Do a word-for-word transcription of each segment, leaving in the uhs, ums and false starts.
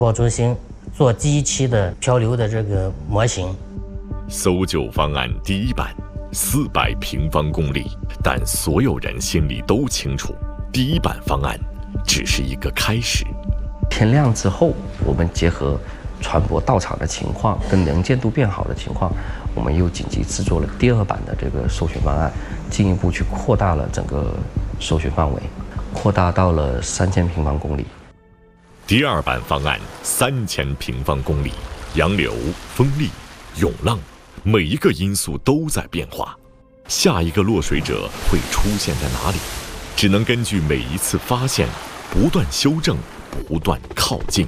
包中心做第一期的漂流的这个模型。 搜救方案第一版，四百平方公里，但所有人心里都清楚，第一版方案只是一个开始。 天亮之后，我们结合船舶到场的情况跟能见度变好的情况，我们又紧急制作了第二版的这个搜寻方案，进一步去扩大了整个搜寻范围，扩大到了三千平方公里。 第二版方案三千平方公里，洋流、风力、涌浪，每一个因素都在变化。下一个落水者会出现在哪里？只能根据每一次发现，不断修正，不断靠近。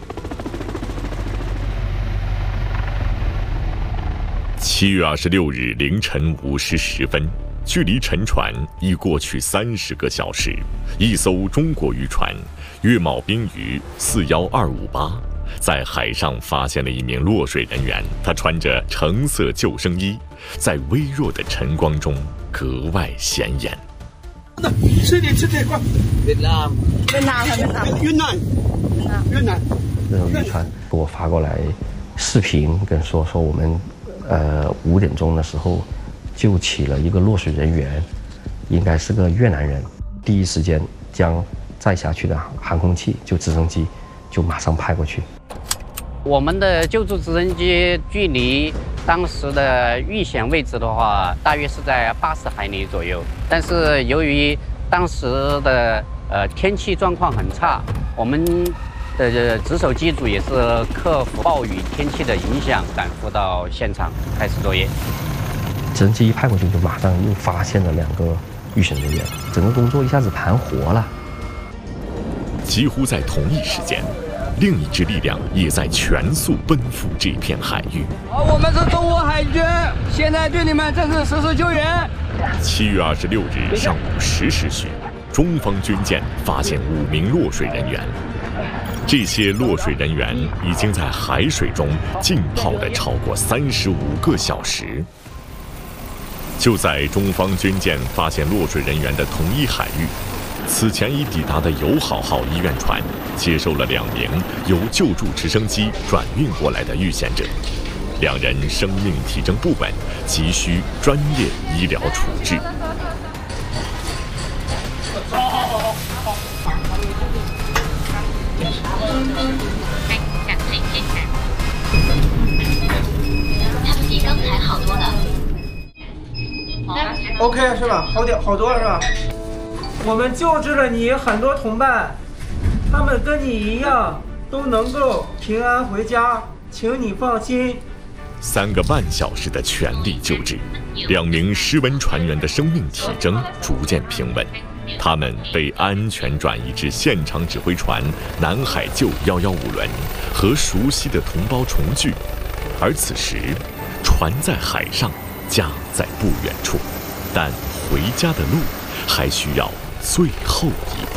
七月二十六日凌晨五时十分，距离沉船已过去三十个小时。一艘中国渔船“月茂冰鱼四幺二五八”在海上发现了一名落水人员，他穿着橙色救生衣，在微弱的晨光中格外显眼。 吃点吃点，快！越南， 越南还是越南？ 越南，越南。 那艘渔船给我发过来视频，跟说说我们呃五点钟的时候救起了一个落水人员，应该是个越南人。第一时间将载下去的航空器就直升机就马上派过去。 我们的救助直升机距离当时的遇险位置的话，大约是在八十海里左右。但是由于当时的呃天气状况很差，我们的值守机组也是克服暴雨天气的影响，赶赴到现场开始作业。 直升机一派过去，就马上又发现了两个遇险人员，整个工作一下子盘活了。 几乎在同一时间，另一支力量也在全速奔赴这片海域。 好，我们是中国海军，现在对你们正式实施救援。 七月二十六日上午十时许，中方军舰发现五名落水人员。这些落水人员已经在海水中浸泡了超过三十五个小时。就在中方军舰发现落水人员的同一海域，此前已抵达的友好号医院船接收了两名由救助直升机转运过来的遇险者，两人生命体征不稳，急需专业医疗处置。 他们比刚才好多了。 OK 是吧？好点好多了是吧？我们救治了你很多同伴，他们跟你一样都能够平安回家，请你放心。 三个半小时的全力救治，两名失温船员的生命体征逐渐平稳，他们被安全转移至现场指挥船南海救一一五轮，和熟悉的同胞重聚。而此时，船在海上，家在不远处，但回家的路还需要最后一步。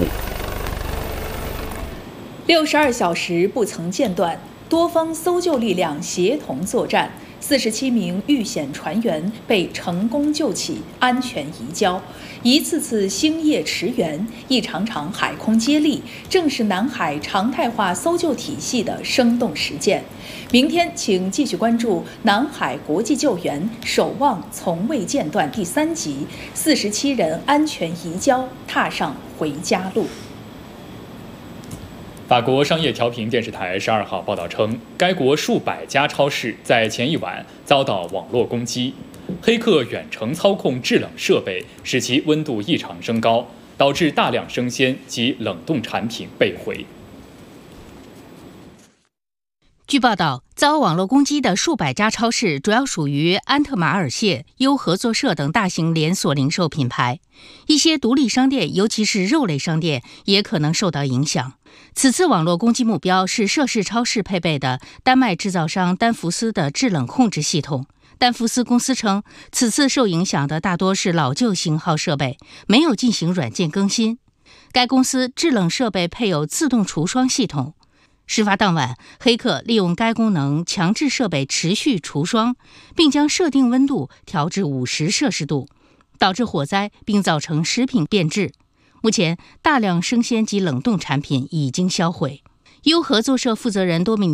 六十二小时不曾间断，多方搜救力量协同作战，四十七名遇险船员被成功救起，安全移交。一次次星夜驰援，一场场海空接力，正是南海常态化搜救体系的生动实践。明天，请继续关注《南海国际救援守望从未间断》第三集，四十七人安全移交，踏上回家路。 法国商业调频电视台十二号报道称，该国数百家超市在前一晚遭到网络攻击，黑客远程操控制冷设备，使其温度异常升高，导致大量生鲜及冷冻产品被毁。 据报道，遭网络攻击的数百家超市主要属于安特马尔谢、优合作社等大型连锁零售品牌，一些独立商店，尤其是肉类商店，也可能受到影响。此次网络攻击目标是涉事超市配备的丹麦制造商丹福斯的制冷控制系统。丹福斯公司称，此次受影响的大多是老旧型号设备，没有进行软件更新。该公司制冷设备配有自动除霜系统。事发当晚，黑客利用该功能强制设备持续除霜，并将设定温度调至五十摄氏度，导致火灾并造成食品变质。目前，大量生鲜及冷冻产品已经销毁。优合作社负责人多米尼